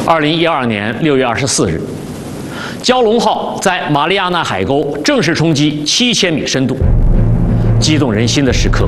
2012年6月24日，蛟龙号在马里亚纳海沟正式冲击7000米深度。激动人心的时刻